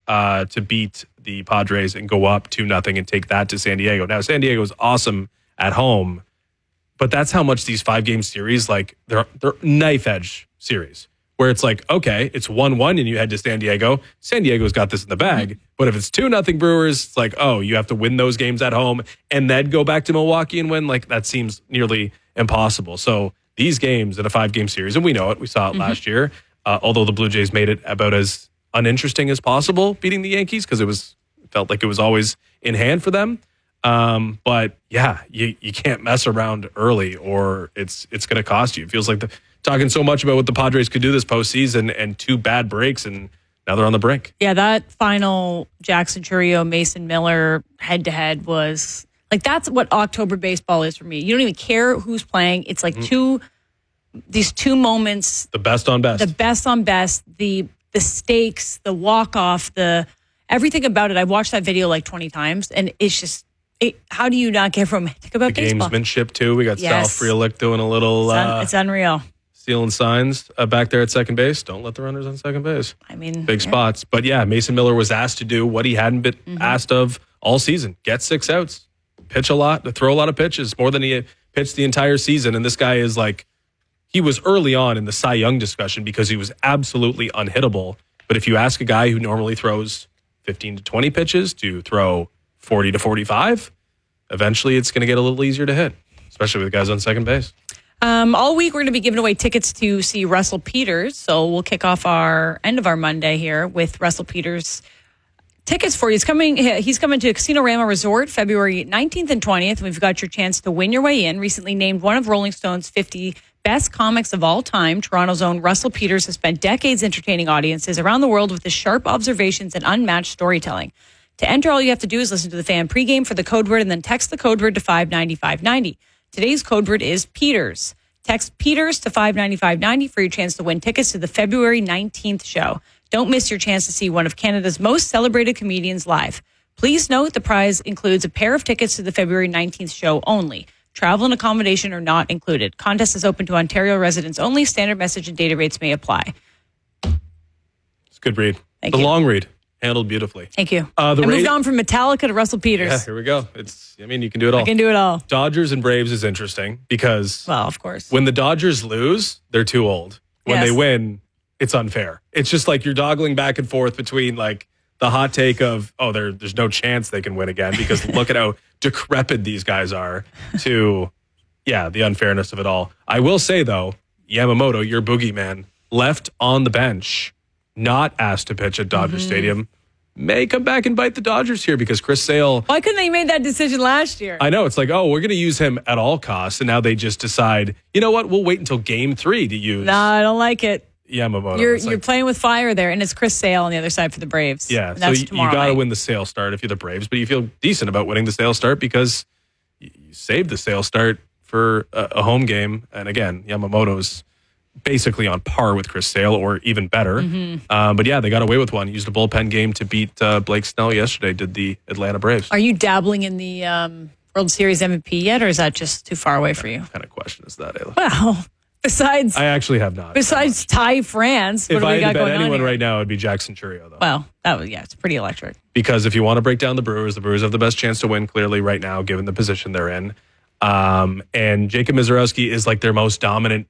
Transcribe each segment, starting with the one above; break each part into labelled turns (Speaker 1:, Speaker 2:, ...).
Speaker 1: to beat the Padres and go up 2-0 and take that to San Diego. Now, San Diego is awesome at home, but that's how much these 5-game series, like they're knife edge series, where it's like, okay, it's 1-1 and you head to San Diego. San Diego's got this in the bag. Mm-hmm. But if it's 2-0 Brewers, it's like, oh, you have to win those games at home and then go back to Milwaukee and win. Like, that seems nearly impossible. So these games in a 5-game series, and we know it, we saw it last year, although the Blue Jays made it about as uninteresting as possible beating the Yankees because it felt like it was always in hand for them. But yeah, you can't mess around early or it's going to cost you. It feels like talking so much about what the Padres could do this postseason and 2 bad breaks, and now they're on the brink. Yeah, that final Jackson Chourio, Mason Miller head-to-head was like, that's what October baseball is for me. You don't even care who's playing. It's like these 2 moments. The best on best. The best on best. The stakes, the walk-off, everything about it. I've watched that video like 20 times, and it's just, how do you not get romantic about baseball? The gamesmanship, too. We got Sal Frelick doing a little... It's unreal. Stealing signs back there at second base. Don't let the runners on second base. I mean... Big spots. But yeah, Mason Miller was asked to do what he hadn't been asked of all season. Get 6 outs. Pitch a lot. Throw a lot of pitches. More than he pitched the entire season. And this guy is like... He was early on in the Cy Young discussion because he was absolutely unhittable. But if you ask a guy who normally throws 15 to 20 pitches to throw 40 to 45, eventually it's going to get a little easier to hit, especially with guys on second base. All week, we're going to be giving away tickets to see Russell Peters. So we'll kick off our end of our Monday here with Russell Peters tickets for you. He's coming to Casino-Rama Resort February 19th and 20th. And we've got your chance to win your way in. Recently named one of Rolling Stone's 50 best comics of all time, Toronto's own Russell Peters has spent decades entertaining audiences around the world with his sharp observations and unmatched storytelling. To enter, all you have to do is listen to the fan pregame for the code word and then text the code word to 59590. Today's code word is Peters. Text Peters to 59590 for your chance to win tickets to the February 19th show. Don't miss your chance to see one of Canada's most celebrated comedians live. Please note the prize includes a pair of tickets to the February 19th show only. Travel and accommodation are not included. Contest is open to Ontario residents only. Standard message and data rates may apply. It's a good read. Thank you. Long read. Handled beautifully. Thank you. I moved on from Metallica to Russell Peters. Yeah, here we go. You can do it all. I can do it all. Dodgers and Braves is interesting because, well, of course, when the Dodgers lose, they're too old. When they win, it's unfair. It's just like you're doggling back and forth between like the hot take of, oh, there's no chance they can win again because look at how decrepit these guys are, to, the unfairness of it all. I will say, though, Yamamoto, your boogeyman, left on the bench, not asked to pitch at Dodger Stadium, may come back and bite the Dodgers here because Chris Sale... Why couldn't they make that decision last year? I know. It's like, oh, we're going to use him at all costs. And now they just decide, you know what? We'll wait until game 3 to use... No, I don't like it. Yamamoto. You're playing with fire there, and it's Chris Sale on the other side for the Braves. Yeah, so you got to win the Sale start if you're the Braves, but you feel decent about winning the Sale start because you saved the Sale start for a home game. And again, Yamamoto's basically on par with Chris Sale or even better. But yeah, they got away with one. Used a bullpen game to beat Blake Snell yesterday, did the Atlanta Braves. Are you dabbling in the World Series MVP yet, or is that just too far away for you? What kind of question is that, Ayla? Well... I actually have not. Besides Ty France, what do we got going on? If I had to bet anyone right now, it would be Jackson Chourio, though. Well, it's pretty electric. Because if you want to break down the Brewers have the best chance to win clearly right now, given the position they're in. And Jacob Mizorowski is like their most dominant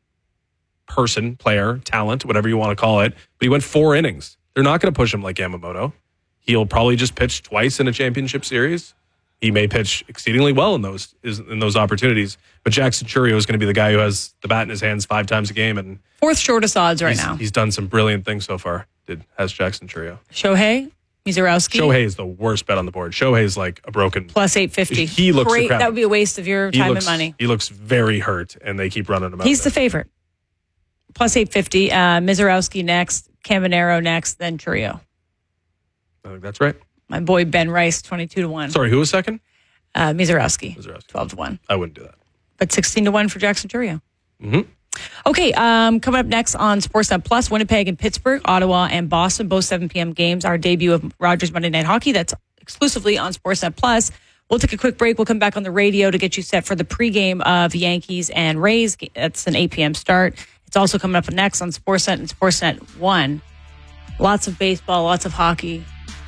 Speaker 1: player, talent, whatever you want to call it. But he went 4 innings. They're not going to push him like Yamamoto. He'll probably just pitch twice in a championship series. He may pitch exceedingly well in those opportunities, but Jackson Chourio is going to be the guy who has the bat in his hands 5 times a game, and 4th shortest odds right now. He's done some brilliant things so far. Has Jackson Chourio. Shohei Mizorowski. Shohei is the worst bet on the board. Shohei is like a broken plus 850. He looks great. That would be a waste of your time and money. He looks very hurt, and they keep running him out. He's the favorite. Plus 850. Mizorowski next, Caminero next, then Chourio. I think that's right. My boy Ben Rice, 22-1. Sorry, who was second? Mizorowski. 12-1. I wouldn't do that. But 16-1 for Jackson Chourio. Okay, coming up next on Sportsnet Plus, Winnipeg and Pittsburgh, Ottawa and Boston, both 7 p.m. games. Our debut of Rogers Monday Night Hockey. That's exclusively on Sportsnet Plus. We'll take a quick break. We'll come back on the radio to get you set for the pregame of Yankees and Rays. That's an 8 p.m. start. It's also coming up next on Sportsnet and Sportsnet 1. Lots of baseball, lots of hockey.